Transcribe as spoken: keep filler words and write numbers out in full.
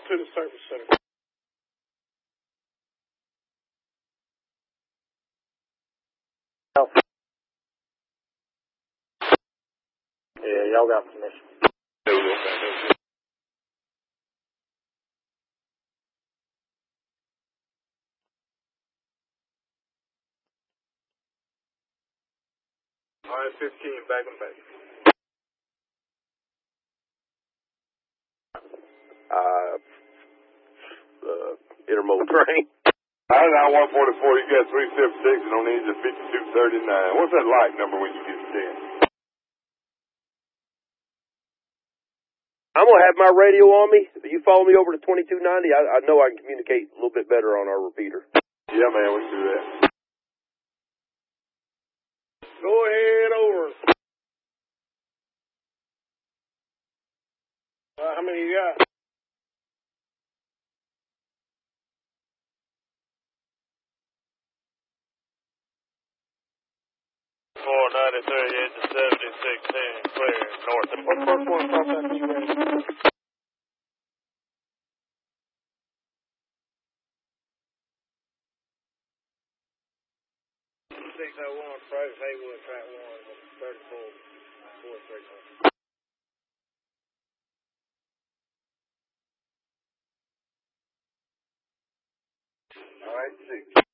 to the service center. Yeah, y'all got permission. All right, fifteen, back and back. Uh, uh, intermodal train. I got one forty-four, you got three seventy-six, and on engine fifty-two thirty-nine. What's that light number when you get to ten? I'm going to have my radio on me. If you follow me over to twenty-two ninety, I, I know I can communicate a little bit better on our repeater. Yeah, man, we can do that. Go ahead, over. Uh, how many you got? four ninety-three, engine seventy-six ten, clear, north. What's the first one across that knee ready? six oh one, approach Haywood, track one, thirty-four, four three one. All right, six.